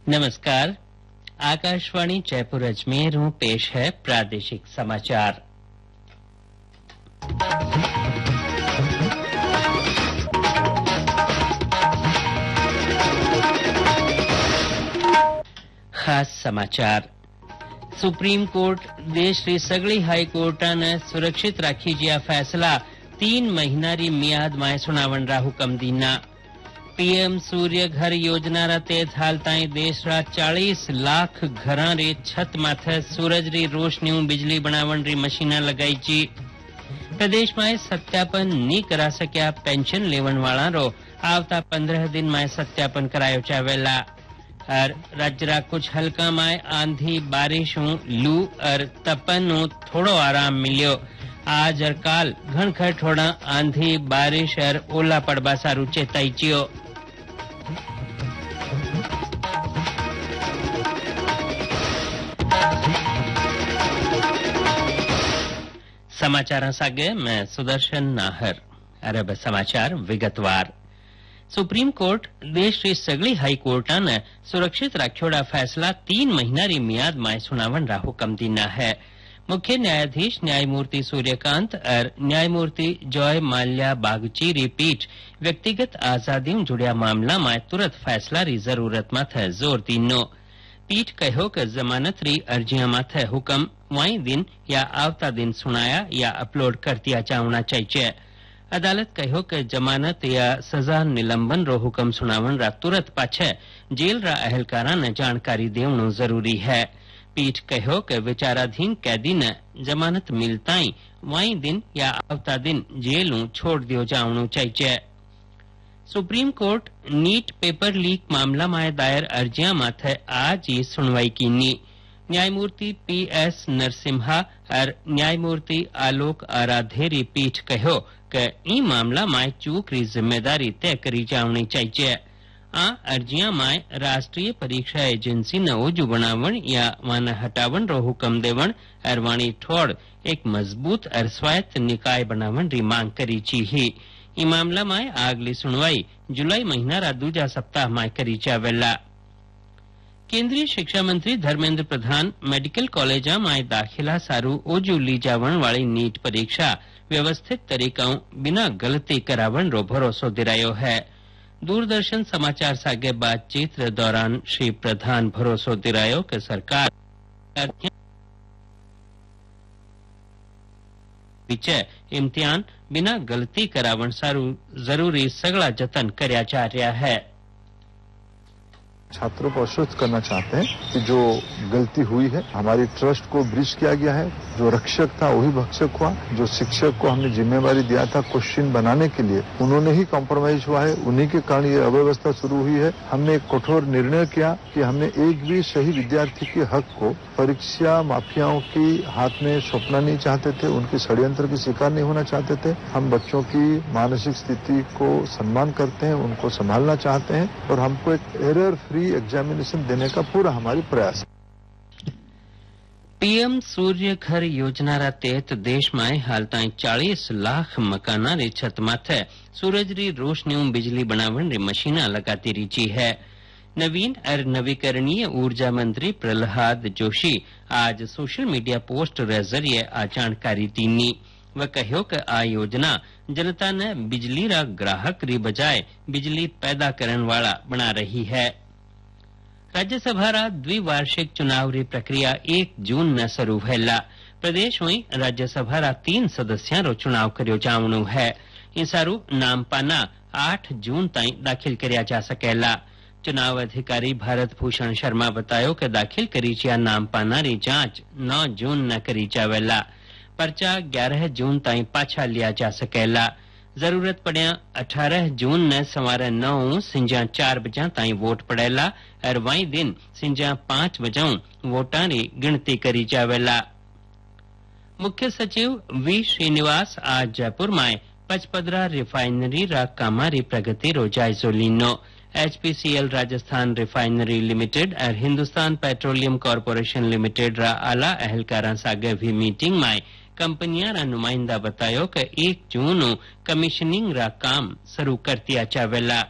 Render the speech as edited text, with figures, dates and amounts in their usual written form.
नमस्कार। आकाशवाणी जयपुर अजमेर हूँ, पेश है प्रादेशिक समाचार। खास समाचार। सुप्रीम कोर्ट देश री सगळी हाईकोर्टाने सुरक्षित राखी ज्या फैसला 3 महीनारी मियाद में सुनावण रा हुकम दीना। पीएम सूर्य घर योजना रा तेज हाल ताई देश रा 40 लाख घरां रे छत माथे सूरज री रोशनी बिजली बनावण री मशीना लगाई जी। प्रदेश में सत्यापन नी करा सक्या पेंशन लेवण वाला रो आवता 15 दिन में सत्यापन करायो चावेला। और राज्य रा कुछ हल्का में आंधी बारिश लू और तपन थोड़ो आराम मिलियो। आज और काल घणखर थोड़ा आंधी बारिश और ओला पड़बा सारू चेताई चियो। समाचार सागे मैं सुदर्शन नाहर। अरब समाचार विगतवार। सुप्रीम कोर्ट देश री सगली हाई कोर्टाने सुरक्षित राख्योड़ा फैसला 3 महीनारी मियाद में सुनावण रा हुकम दीना है। मुख्य न्यायाधीश न्यायमूर्ति सूर्यकांत और न्यायमूर्ति जॉय माल्या बागची री पीठ व्यक्तिगत आजादी जुड़िया मामला में तुरंत फैसला री जरूरत माथे जोर दीनो। पीठ कहो कि जमानत री अर्जियां माथे हुकम वही दिन या आवता दिन सुनाया या अपलोड कर दिया जावना चाहिए। अदालत कहो कि जमानत या सजा निलंबन रो हुकम सुनावण रा तुरंत पाछे जेल रा अहलकारा ने जानकारी देवणु जरूरी है। पीठ कहो कि विचाराधीन कैदी ने जमानत मिलताई वही दिन या आवता दिन जेल छोड़ दियो जावणु चाहिए। Supreme court NEET paper leak मामला में दायर अर्जियां माथे आज ही सुनवाई कीनी। न्यायमूर्ति पीएस नरसिम्हा और न्यायमूर्ति आलोक आराधे री पीठ कहो कि ई मामला में चूक री जिम्मेदारी तय करी जावनी चाहिए। आ अर्जियां में राष्ट्रीय परीक्षा एजेंसी ने ओजू बनावण या वाने हटावण रो हुकम देवण और वाणी ठोड़ एक मजबूत और स्वायत्त निकाय बनावण री मांग करी छी ही। ई मामला में आगली सुनवाई जुलाई महीना रा दूजा सप्ताह में करी जावेला। केंद्रीय शिक्षा मंत्री धर्मेंद्र प्रधान मेडिकल कॉलेजा में दाखिला सारू ओजू ली जावण वाली नीट परीक्षा व्यवस्थित तरीकाओं बिना गलती करावण रो भरोसो दिरायो है। दूरदर्शन समाचार सागे बातचीत दौरान श्री प्रधान भरोसो दिरायो कि सरकार पीछे इम्तिहान बिना गलती करावण सारू जरूरी सगला जतन करया जा रहा है। छात्रों को आश्वस्त करना चाहते हैं कि जो गलती हुई है हमारी ट्रस्ट को ब्रीच किया गया है। जो रक्षक था वही भक्षक हुआ। जो शिक्षक को हमने जिम्मेवारी दिया था क्वेश्चन बनाने के लिए उन्होंने ही कॉम्प्रोमाइज हुआ है। उन्हीं के कारण ये अव्यवस्था शुरू हुई है। हमने एक कठोर निर्णय किया कि हमने एक भी सही विद्यार्थी के हक को परीक्षा माफियाओं की हाथ में सौंपना नहीं चाहते थे। उनके षड्यंत्र के शिकार नहीं होना चाहते थे। हम बच्चों की मानसिक स्थिति को सम्मान करते हैं, उनको संभालना चाहते हैं और हमको एक एरर फ्री एग्जामिनेशन देने का पूरा हमारी प्रयास। पीएम सूर्य घर योजना रा तहत देश में हाल ताई 40 लाख मकाना री छत माथे सूरज री रोशनी बिजली बनावण री मशीना लगाती रीची है। नवीन और नवीकरणीय ऊर्जा मंत्री प्रहलाद जोशी आज सोशल मीडिया पोस्ट रे जरिए आ जानकारी दीनी। वह कहो कि आ योजना जनता ने बिजली रा ग्राहक री बजाय बिजली पैदा करने वाला बना रही है। राज्यसभा रा द्विवार्षिक चुनाव री प्रक्रिया 1 जून न शुरू भेला। प्रदेश में राज्यसभा रा 3 सदस्यों रो चुनाव कर्यो जावणु है। इन सारू नाम पाना 8 जून ताई दाखिल करया जा सकेला। चुनाव अधिकारी भारत भूषण शर्मा बतायो कि दाखिल करी जिया नाम पाना री जांच 9 जून न करी जावेला। पर्चा 11 जून ताई पाछा लिया जा सकेला। जरूरत पड़िया 18 जून ने सवारे 9 सिंजा 4 बजा ताई वोट पड़ेला और वही दिन सिंजा 5 बजाऊ वोटां री गिनती करी जावेला। मुख्य सचिव वी श्रीनिवास आज जयपुर में पचपदरा रिफाइनरी रा कामा री प्रगति रो जायजो लीनो। एचपीसीएल राजस्थान रिफाइनरी लिमिटेड और हिंदुस्तान पेट्रोलियम कॉर्पोरेशन लिमिटेड रा आला अहलकारा सागे भी मीटिंग में कंपनियां रा नुमाइंदा बतायो कि 1 जून कमीशनिंग रा काम शुरू कर दिया जावेला।